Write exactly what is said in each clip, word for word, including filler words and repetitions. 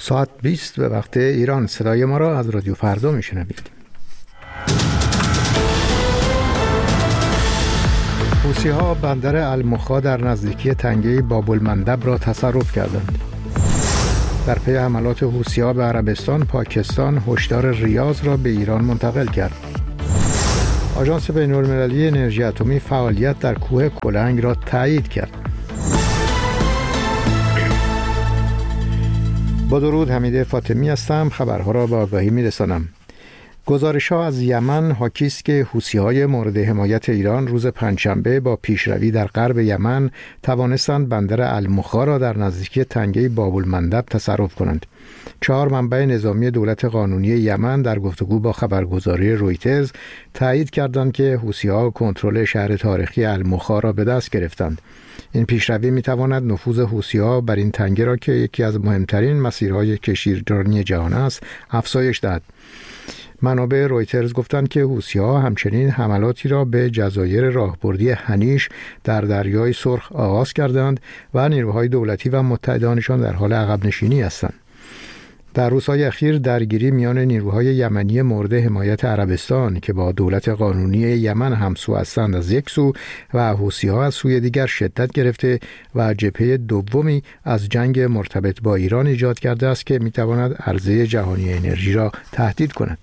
ساعت بیست به وقت ایران. صدای ما را از رادیو فردا میشنوید. حوثی‌ها بندر المخا در نزدیکی تنگه باب المندب را تصرف کردند. در پی حملات حوثی‌ها به عربستان، پاکستان هشدار ریاض را به ایران منتقل کرد. آژانس بین‌المللی انرژی اتمی فعالیت در کوه کلنگ را تایید کرد. با درود، حمید فاطمی هستم. خبرها را به آگاهی می‌رسانم. گزارش‌ها از یمن حاکی است که حوثی‌های مورد حمایت ایران روز پنجشنبه با پیشروی در غرب یمن توانستند بندر المخا را در نزدیکی تنگه باب المندب تصرف کنند. چهار منبع نظامی دولت قانونی یمن در گفتگو با خبرگزاری رویترز تایید کردند که حوثی‌ها کنترل شهر تاریخی المخا را به دست گرفتند. این پیشروی می‌تواند نفوذ حوثی‌ها بر این تنگه را که یکی از مهمترین مسیرهای کشتیرانی جهان است افزایش دهد. منابع رویترز گفتند که حوثی‌ها همچنین حملاتی را به جزایر راهبردی هنیش در دریای سرخ آغاز کردند و نیروهای دولتی و متحدانشان در حال عقب نشینی هستند. در روزهای اخیر درگیری میان نیروهای یمنی مورد حمایت عربستان که با دولت قانونی یمن همسو هستند از یک سو و حوثی‌ها از سوی دیگر شدت گرفته و جبهه دومی از جنگ مرتبط با ایران ایجاد کرده است که میتواند عرضه جهانی انرژی را تهدید کند.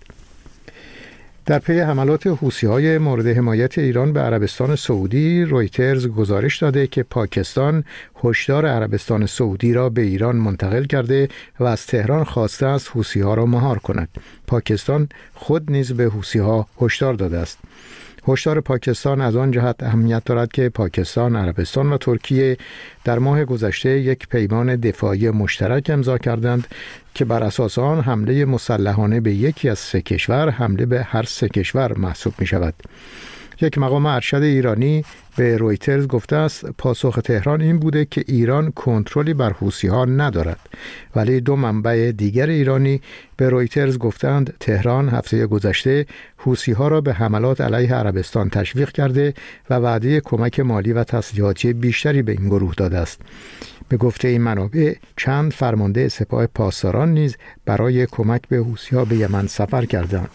در پی حملات حوثی‌های مورد حمایت ایران به عربستان سعودی، رویترز گزارش داده که پاکستان هشدار عربستان سعودی را به ایران منتقل کرده و از تهران خواسته است حوثی‌ها را مهار کند. پاکستان خود نیز به حوثی‌ها هشدار داده است. هشدار پاکستان از آن جهت اهمیت دارد که پاکستان، عربستان و ترکیه در ماه گذشته یک پیمان دفاعی مشترک امضا کردند که بر اساس آن حمله مسلحانه به یکی از سه کشور حمله به هر سه کشور محسوب می شود. یک مقام ارشد ایرانی به رویترز گفته است پاسخ تهران این بوده که ایران کنترلی بر حوثی‌ها ندارد، ولی دو منبع دیگر ایرانی به رویترز گفتند تهران هفته گذشته حوثی‌ها را به حملات علیه عربستان تشویق کرده و وعده کمک مالی و تسلیحاتی بیشتری به این گروه داده است. به گفته این منابع چند فرمانده سپاه پاسداران نیز برای کمک به حوثی‌ها به یمن سفر کردند.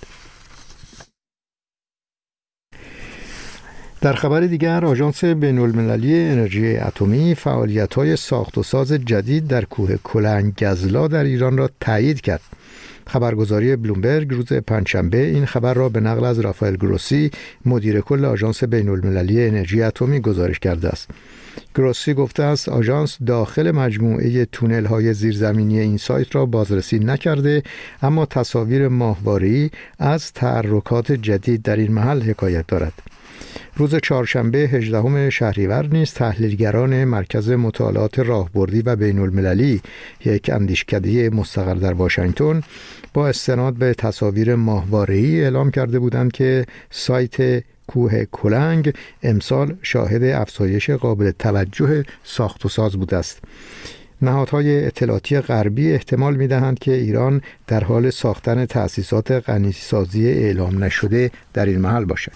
در خبر دیگر، آژانس بین‌المللی انرژی اتمی فعالیت‌های ساخت و ساز جدید در کوه کلنگ گزلا در ایران را تایید کرد. خبرگزاری بلومبرگ روز پنجشنبه این خبر را به نقل از رافائل گروسی، مدیر کل آژانس بین‌المللی انرژی اتمی گزارش کرده است. گروسی گفته است آژانس داخل مجموعه تونل‌های زیرزمینی این سایت را بازرسی نکرده، اما تصاویر ماهواره‌ای از تحرکات جدید در این محل حکایت دارد. روز چهارشنبه هجدهم شهریور نیز تحلیلگران مرکز مطالعات راهبردی و بین‌المللی، یک اندیشکده مستقر در واشنگتن، با استناد به تصاویر ماهواره‌ای اعلام کرده بودند که سایت کوه کلنگ امسال شاهد افزایش قابل توجه ساخت و ساز بوده است. نهادهای اطلاعاتی غربی احتمال می‌دهند که ایران در حال ساختن تأسیسات غنیسازی اعلام نشده در این محل باشد.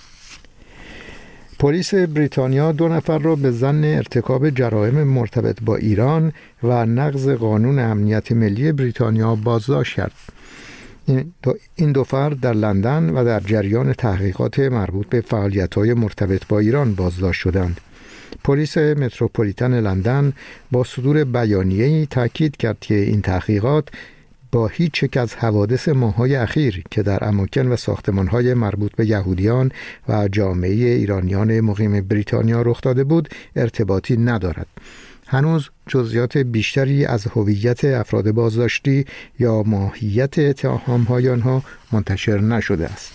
پلیس بریتانیا دو نفر را به ظن ارتکاب جرایم مرتبط با ایران و نقض قانون امنیت ملی بریتانیا بازداشت کرد. این دو فرد در لندن و در جریان تحقیقات مربوط به فعالیت‌های مرتبط با ایران بازداشت شدند. پلیس متروپولیتن لندن با صدور بیانیه‌ای تاکید کرد که این تحقیقات با هیچ یک از حوادث ماه‌های اخیر که در اماکن و ساختمان‌های مربوط به یهودیان و جامعه ایرانیان مقیم بریتانیا رخ داده بود ارتباطی ندارد. هنوز جزئیات بیشتری از هویت افراد بازداشتی یا ماهیت اتهام‌های آنها منتشر نشده است.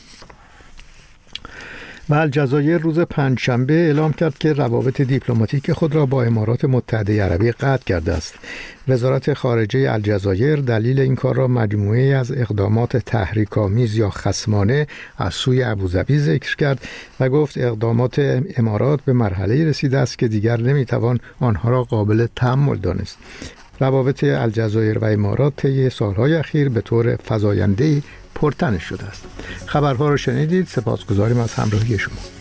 و الجزایر روز پنجشنبه اعلام کرد که روابط دیپلماتیک خود را با امارات متحده عربی قطع کرده است. وزارت خارجه الجزایر دلیل این کار را مجموعه از اقدامات تحریک‌آمیز یا خصمانه از سوی ابوظبی ذکر کرد و گفت اقدامات امارات به مرحله رسیده است که دیگر نمیتوان آنها را قابل تحمل دانست. روابط الجزایر و امارات طی سالهای اخیر به طور فزاینده‌ای پرتنش شده است. خبرها را شنیدید. سپاسگزاریم از همراهی شما.